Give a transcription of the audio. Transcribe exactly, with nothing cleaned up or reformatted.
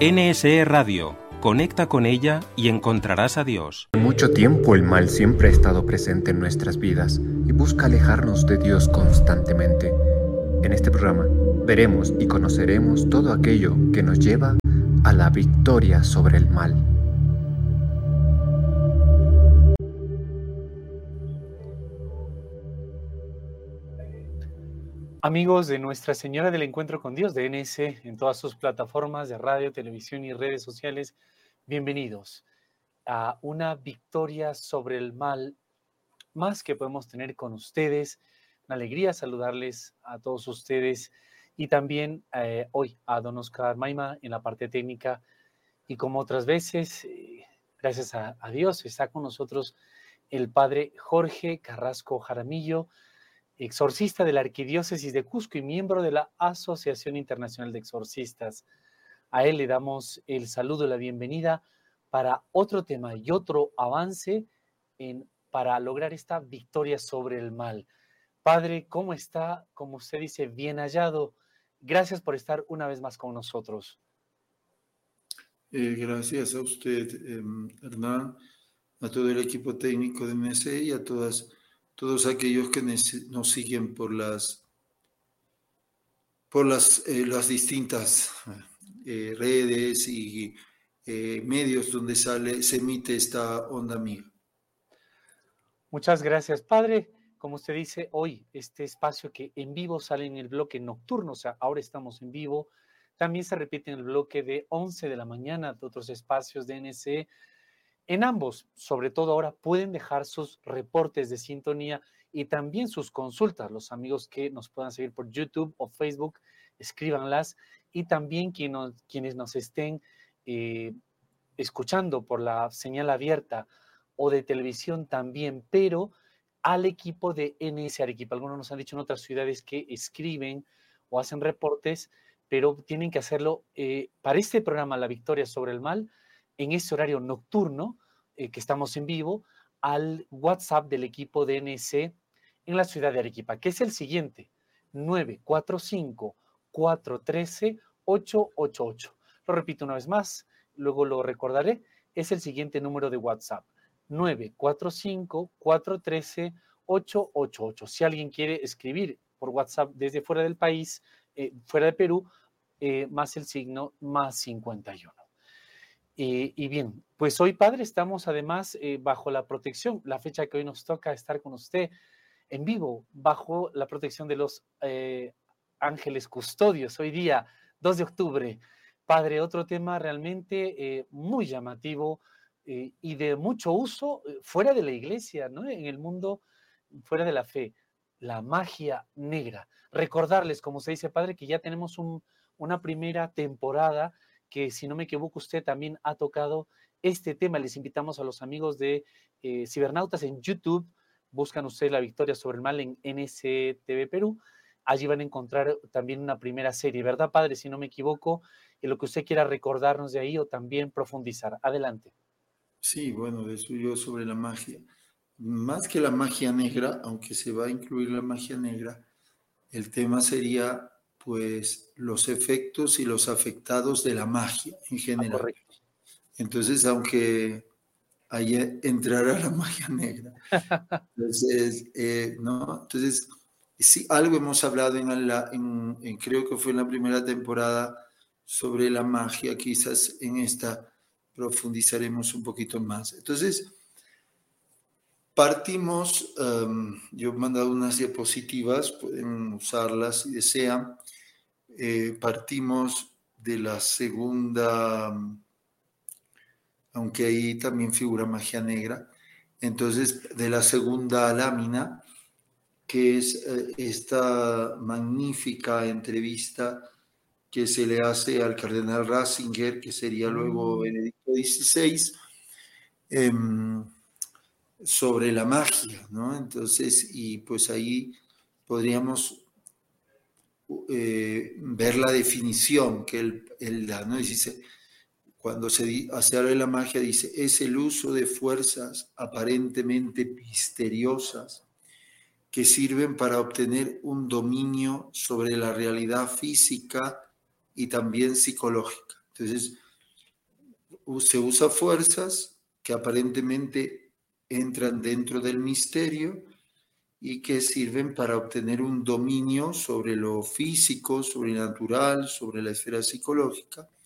N S E Radio. Conecta con ella y encontrarás a Dios. Por mucho tiempo el mal siempre ha estado presente en nuestras vidas y busca alejarnos de Dios constantemente. En este programa veremos y conoceremos todo aquello que nos lleva a la victoria sobre el mal. Amigos de Nuestra Señora del Encuentro con Dios de N S E en todas sus plataformas de radio, televisión y redes sociales, bienvenidos a una victoria sobre el mal más que podemos tener con ustedes. Una alegría saludarles a todos ustedes y también eh, hoy a don Oscar Maima en la parte técnica, y como otras veces, eh, gracias a, a Dios, está con nosotros el padre Jorge Carrasco Jaramillo, exorcista de la Arquidiócesis de Cusco y miembro de la Asociación Internacional de Exorcistas. A él le damos el saludo y la bienvenida para otro tema y otro avance en, para lograr esta victoria sobre el mal. Padre, ¿cómo está? Como usted dice, bien hallado. Gracias por estar una vez más con nosotros. Eh, gracias a usted, eh, Hernán, a todo el equipo técnico de N S E y a todas, todos aquellos que nos siguen por las, por las, eh, las distintas eh, redes y eh, medios donde sale, se emite esta onda amiga. Muchas gracias, Padre. Como usted dice, hoy este espacio que en vivo sale en el bloque nocturno, o sea, ahora estamos en vivo, también se repite en el bloque de once de la mañana de otros espacios de N S E. En ambos, sobre todo ahora, pueden dejar sus reportes de sintonía y también sus consultas. Los amigos que nos puedan seguir por YouTube o Facebook, escríbanlas. Y también quien nos, quienes nos estén eh, escuchando por la señal abierta o de televisión también, pero al equipo de N S Arequipa. Algunos nos han dicho en otras ciudades que escriben o hacen reportes, pero tienen que hacerlo eh, para este programa, La Victoria sobre el Mal, en ese horario nocturno, eh, que estamos en vivo, al WhatsApp del equipo de N S E en la ciudad de Arequipa, que es el siguiente, nueve cuatro cinco, cuatro uno tres, ocho ocho ocho. Lo repito una vez más, luego lo recordaré, es el siguiente número de WhatsApp, nueve cuatro cinco, cuatro uno tres, ocho ocho ocho. Si alguien quiere escribir por WhatsApp desde fuera del país, eh, fuera de Perú, eh, más el signo más cincuenta y uno. Eh, y bien, pues hoy, Padre, estamos además eh, bajo la protección, la fecha que hoy nos toca estar con usted en vivo, bajo la protección de los eh, ángeles custodios, hoy día, dos de octubre. Padre, otro tema realmente eh, muy llamativo eh, y de mucho uso eh, fuera de la iglesia, ¿no? En el mundo, fuera de la fe, la magia negra. Recordarles, como se dice, Padre, que ya tenemos un, una primera temporada que, si no me equivoco, usted también ha tocado este tema. Les invitamos a los amigos de eh, Cibernautas en YouTube. Buscan ustedes La Victoria sobre el Mal en N S E T V Perú. Allí van a encontrar también una primera serie, ¿verdad, Padre? Si no me equivoco, en lo que usted quiera recordarnos de ahí o también profundizar. Adelante. Sí, bueno, de suyo sobre la magia. Más que la magia negra, aunque se va a incluir la magia negra, el tema sería pues los efectos y los afectados de la magia en general. Ah, correcto. Entonces, aunque ahí entrará la magia negra. Entonces, eh, ¿no? Entonces, sí, algo hemos hablado en, la, en, en, creo que fue en la primera temporada, sobre la magia. Quizás en esta profundizaremos un poquito más. Entonces, partimos, um, yo he mandado unas diapositivas, pueden usarlas si desean. Eh, partimos de la segunda, aunque ahí también figura magia negra, entonces de la segunda lámina, que es eh, esta magnífica entrevista que se le hace al cardenal Ratzinger, que sería luego Benedicto dieciséis, eh, sobre la magia, ¿no? Entonces, y pues ahí podríamos eh, ver la definición que él, él da, ¿no? Y dice, cuando se, se habla de la magia, dice, es el uso de fuerzas aparentemente misteriosas que sirven para obtener un dominio sobre la realidad física y también psicológica. Entonces, se usa fuerzas que aparentemente entran dentro del misterio y que sirven para obtener un dominio sobre lo físico, sobre lo natural, sobre la esfera psicológica,